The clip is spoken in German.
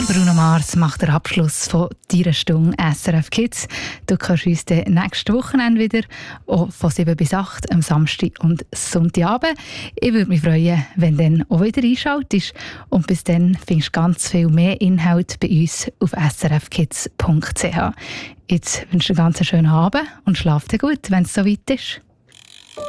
Der Bruno Mars macht den Abschluss von deiner Stunde SRF Kids. Du kannst uns dann nächstes Wochenende wieder von 7 bis 8 am Samstag und Sonntagabend. Ich würde mich freuen, wenn du dann auch wieder einschaltest. Und bis dann findest du ganz viel mehr Inhalt bei uns auf srfkids.ch. Jetzt wünsche ich dir einen ganz schönen Abend und schlaf dir gut, wenn es soweit ist.